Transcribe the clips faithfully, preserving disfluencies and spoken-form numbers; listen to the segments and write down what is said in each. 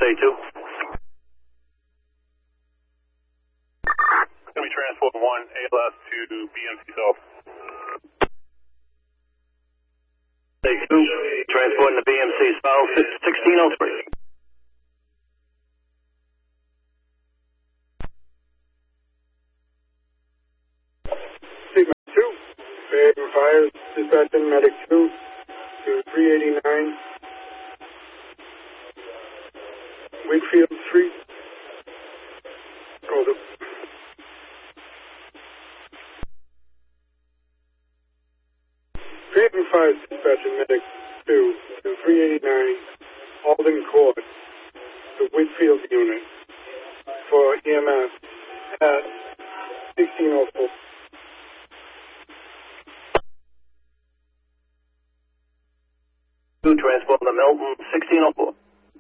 A two. Can we transport one A L S to B M C South? A two, transporting the B M C South, sixteen oh three. Sigma two, Fayetteville Fire, dispatching medic two to three eighty-nine. Wakefield Street. Go to Fayetteville Fire, dispatching medic two to three eighty-nine. Alden Court, the Whitfield unit for E M S at sixteen oh four. Two, transporting the Milton, sixteen oh four.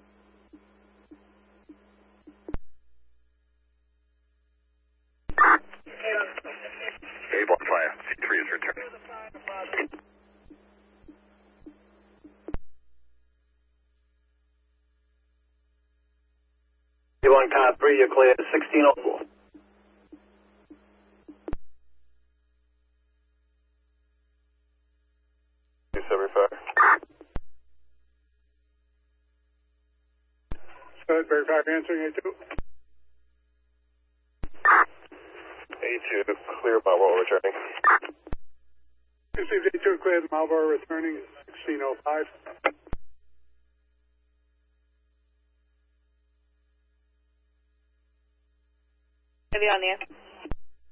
Avon Fire, C three is returning. Avon car three, you're clear, sixteen oh four. seventy-five. Sudbury Fire answering A two. A two, clear Marlboro returning. Received A two cleared, Marlboro returning, sixteen oh five. Maybe on the air.